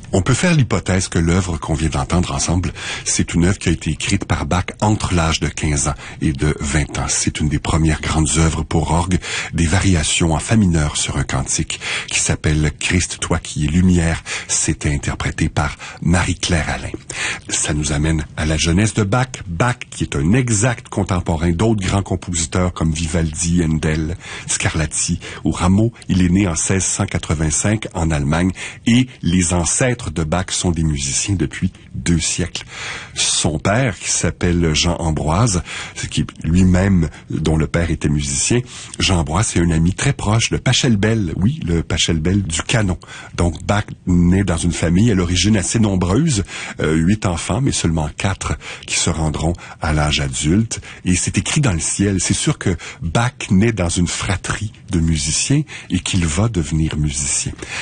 On peut faire l'hypothèse que l'œuvre qu'on vient d'entendre ensemble, c'est une œuvre qui a été écrite par Bach entre l'âge de 15 ans et de 20 ans. C'est une des premières grandes œuvres pour orgue, des variations en fa mineur sur un cantique qui s'appelle « Christ, toi qui es lumière ». C'était interprété par Marie-Claire Alain. Ça nous amène à la jeunesse de Bach. Bach, qui est un exact contemporain d'autres grands compositeurs comme Vivaldi, Handel, Scarlatti ou Rameau. Il est né en 1685 en Allemagne et les ancêtres de Bach sont des musiciens depuis 2 siècles. Son père, qui s'appelle Jean Ambroise, qui lui-même, dont le père était musicien, Jean Ambroise, c'est un ami très proche de Pachelbel, oui, le Pachelbel du canon. Donc Bach naît dans une famille à l'origine assez nombreuse, 8 enfants, mais seulement 4 qui se rendront à l'âge adulte. Et c'est écrit dans le ciel. C'est sûr que Bach naît dans une fratrie de musiciens et qu'il va devenir musicien.